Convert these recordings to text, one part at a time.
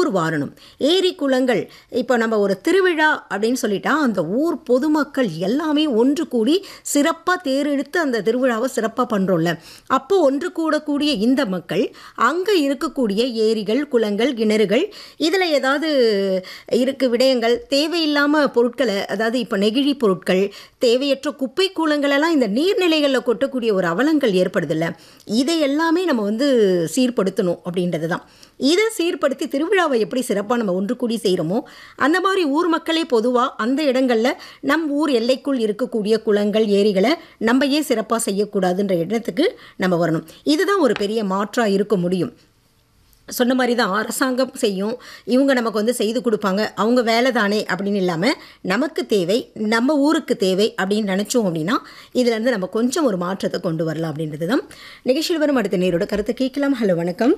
தூர் வாரணும். ஏரி குளங்கள் இப்போ நம்ம ஒரு திருவிழா அப்படின்னு சொல்லிட்டா அந்த ஊர் பொதுமக்கள் எல்லாமே ஒன்று கூடி சிறப்பாக தேரெடுத்து அந்த திருவிழாவை சிறப்பாக பண்ணுறோம்ல. அப்போ ஒன்று கூடக்கூடிய இந்த மக்கள் அங்கே இருக்கக்கூடிய ஏரிகள், குளங்கள், கிணறுகள் இதில் ஏதாவது விடயங்கள் தேவையில்லாமல் பொருட்களை, அதாவது இப்போ நெகிழி பொருட்கள், தேவையற்ற குப்பை கூலங்களெல்லாம் இந்த நீர்நிலைகளில் கொட்டக்கூடிய ஒரு அவலங்கள் ஏற்படுதில்ல. இதை எல்லாமே நம்ம சீர்படுத்தணும் அப்படின்றது தான். இதை சீர்படுத்தி திருவிழாவை எப்படி சிறப்பாக நம்ம ஒன்று கூடி செய்கிறோமோ அந்த மாதிரி ஊர் மக்களே பொதுவாக அந்த இடங்களில் நம் ஊர் எல்லைக்குள் இருக்கக்கூடிய குளங்கள், ஏரிகளை நம்ம ஏன் சிறப்பாக செய்யக்கூடாதுன்ற இடத்துக்கு நம்ம வரணும். இதுதான் ஒரு பெரிய மாற்றாக இருக்க முடியும். சொன்ன மாதிரி தான் அரசாங்கம் செய்யும், இவங்க நமக்கு செய்து கொடுப்பாங்க, அவங்க வேலை தானே அப்படின்னு இல்லாமல் நமக்கு தேவை, நம்ம ஊருக்கு தேவை அப்படின்னு நினச்சோம் அப்படின்னா இதுலேருந்து நம்ம கொஞ்சம் ஒரு மாற்றத்தை கொண்டு வரலாம் அப்படின்றது தான். நிகழ்ச்சியில் வரும் அடுத்த நேரோட கருத்தை கேட்கலாம். ஹலோ வணக்கம்.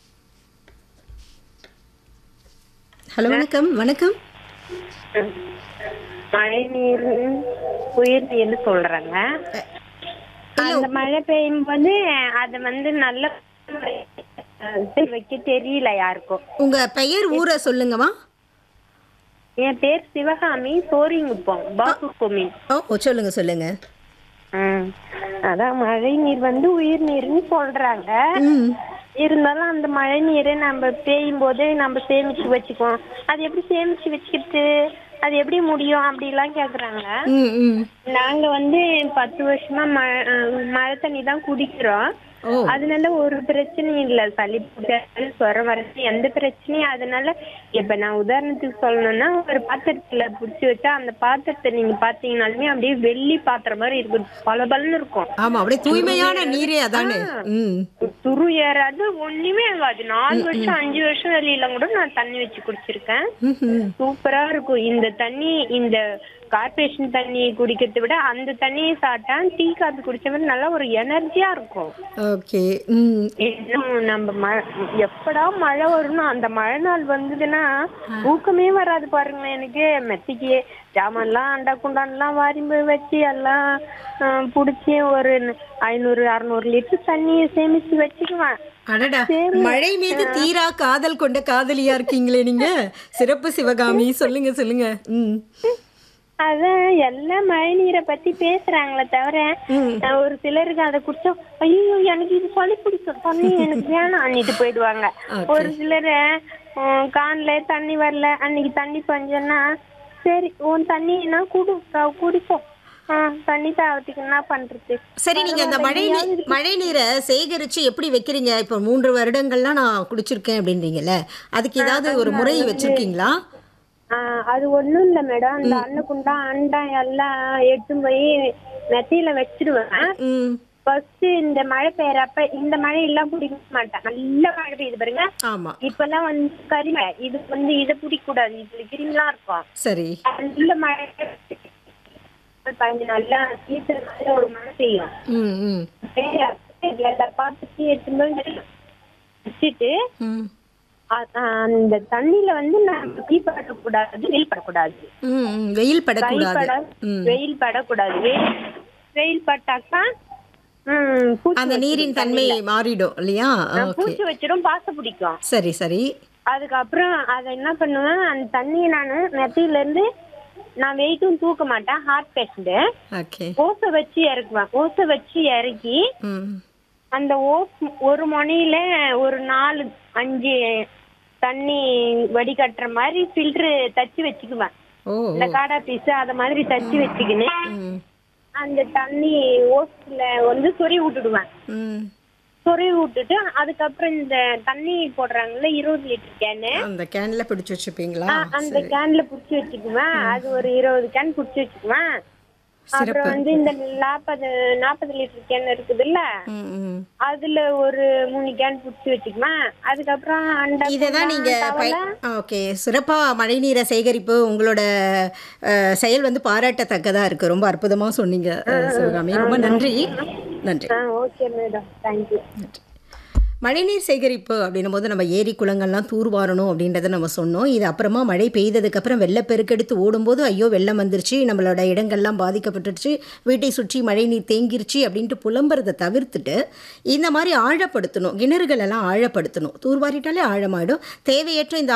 ஹலோ வணக்கம். வணக்கம். மழை நீர் உயிர் நீர்னு சொல்றாங்க. அந்த மழை பெய்யும் போது அது நல்ல வைக்க தெரியல யாருக்கும். உங்க பெயர், ஊரை சொல்லுங்கம்மா. என் பேர் சிவகாமி, சோரிங்குப்பம், பாசுக்கோமி. சொல்லுங்க சொல்லுங்க. அதான் மழை நீர் உயிர் நீர்னு சொல்றாங்க. இருந்தாலும் அந்த மழை நீரை நம்ம பெய்யும் போது நம்ம சேமிச்சு வச்சுக்குவோம். அது எப்படி சேமிச்சு வச்சுக்கிட்டு அது எப்படி முடியும் அப்படிலாம் கேக்குறாங்க. நாங்க 10 வருஷமா மழை தண்ணி தான் குடிக்கிறோம். அதனால ஒரு பிரச்சனையும் இல்ல. சளி பிடிச்சாலும் சொரம் வரது எந்த பிரச்சனையும். அதனால இப்ப நான் உதாரணத்துக்கு சொல்லணும்னா, ஒரு பாத்திரத்துல புடிச்சு வச்சா அந்த பாத்திரத்தை நீங்க பாத்தீங்கன்னாலுமே அப்படியே வெள்ளி பாத்திரம் மாதிரி இருக்கும், பலபலன்னு இருக்கும். ஆமா, அப்படியே தூய்மையான நீரே அதானே. துரு ஏறாது, ஒண்ணுமே ஆகாது. 4 வருஷம் 5 வருஷம் வெளியில கூட நான் தண்ணி வச்சு குடிச்சிருக்கேன். சூப்பரா இருக்கும் இந்த தண்ணி. இந்த கார்பரேஷன் தண்ணி குடிக்கிறத விட அந்த தண்ணியை சாப்பிட்டா டீ காபி குடிச்ச மாதிரி நல்லா ஒரு எனர்ஜியா இருக்கும். ஓகே. இன்னும் நம்ம எப்படா மழை வரும்னு அந்த மழை நாள் வந்ததுன்னா ஊக்கமே வராது பாருங்க. எனக்கு மெத்திக்கு ஜாமான்லாம் அண்டா குண்டான்லாம் வாரி வச்சு எல்லாம் புடிச்சு ஒரு 500-600 லிட்டர் தண்ணியை சேமிச்சு வச்சுக்குவேன். அடடா, மழை மீது தீரா காதல் கொண்ட காதலியா இருக்கீங்களே நீங்க. சிறப்பு சிவகாமி, சொல்லுங்க சொல்லுங்க. அதான் எல்லாம் மழை நீரை பத்தி பேசுறாங்களே தவிர ஒரு சிலருக்கு அதை குடிச்சா ஐயோ எனக்கு இது சளி பிடிக்கும், தண்ணி எனக்கு வேணாம் அன்னிட்டு போயிடுவாங்க. ஒரு சிலர் கான்ல தண்ணி வரல, அன்னைக்கு தண்ணி பஞ்சம்னா சரி உன் தண்ணினா குடிப்போம், தண்ணி தாவத்துக்கு என்ன பண்றது. சரி, நீங்க அந்த மழை நீரை சேகரிச்சு எப்படி வைக்கிறீங்க? இப்போ 3 வருடங்கள்லாம் நான் குடிச்சிருக்கேன் அப்படின்றீங்கல்ல, அதுக்கு ஏதாவது ஒரு முறை வச்சிருக்கீங்களா? அது ஒண்ணும் இல்ல மேடம். அந்த அன்னக்குண்டா அண்டா எல்லாம் எடுத்து போய் மெத்தையில வச்சிருவேன். ஃபர்ஸ்ட் இந்த மழை பெய்யறப்ப இந்த மழை எல்லாம் பிடிக்க மாட்டேன். நல்ல மழை பெய்யுது பாருங்க. இப்பெல்லாம் கரிமழை, இது இதை பிடிக்க கூடாது, இதுல கிருமிலாம் இருக்கும். சரி, நல்ல மழை 15 நாள்ல சீசன் ஒரு மழை பெய்யும். பார்த்துட்டு எடுத்து போய் வச்சுட்டு அந்த தண்ணியில வெயில் படக்கூடாது. வெயில் பட்டாக்கா அந்த நீரின் தன்மை மாறிடும் இல்லையா? பூச்சி வச்சிடும், பாசம் பிடிக்கும். சரி சரி. அதுக்கப்புறம் அதை என்ன பண்ணுவேன், அந்த தண்ணியை நெத்தியில இருந்து நான் வெயிட்டும் தூக்க மாட்டேன், ஹார்ட் பேஷண்ட். ஓசை வச்சு இறக்குவேன். ஓசை வச்சு இறக்கி அந்த ஒரு முனையில ஒரு 4-5 தண்ணி வடிகட்டுற மாதிரி ஃபில்டர் தச்சு வச்சுக்குவேன். இந்த காடா பீஸ் அத மாதிரி தச்சு வச்சுக்கின்னு அந்த தண்ணி ஓஸ்ல சொறி விட்டுடுவேன். சொறி விட்டுட்டு அதுக்கப்புறம் இந்த தண்ணி போடுறாங்கல்ல 20 லிட்டர் கேனு, அந்த கேன்ல பிடிச்சு வச்சுப்பீங்களா? அந்த கேன்ல பிடிச்சு வச்சுக்குவேன். அது ஒரு 20 கேன் பிடிச்சு வச்சுக்குவேன். அப்புறம் இந்த 40 லிட்டர் கேன் இருக்குதுல்ல, அதுல ஒரு 3 கேன் புடிச்சு வச்சுக்குவேன். அதுக்கப்புறம் இததான் நீங்க ஓகே. சிறப்பா மழை நீரை சேகரிப்பு உங்களோட செயல் பாராட்டத்தக்கதா இருக்கு. ரொம்ப அற்புதமா சொன்னீங்க சிவகாமி, ரொம்ப நன்றி. நன்றி. Okay madam, thank you. மழைநீர் சேகரிப்பு அப்படின்னும் போது நம்ம ஏரி குளங்கள்லாம் தூர்வாரணும் அப்படின்றத நம்ம சொன்னோம். இது அப்புறமா மழை பெய்ததுக்கப்புறம் வெள்ளப்பெருக்கெடுத்து ஓடும்போது ஐயோ வெள்ளம் வந்துருச்சு, நம்மளோட இடங்கள்லாம் பாதிக்கப்பட்டுருச்சு, வீட்டை சுற்றி மழை நீர் தேங்கிருச்சு அப்படின்ட்டு புலம்புறதை தவிர்த்துட்டு இந்த மாதிரி ஆழப்படுத்தணும், கிணறுகளெல்லாம் ஆழப்படுத்தணும். தூர்வாரிட்டாலே ஆழமாயிடும். தேவையற்ற இந்த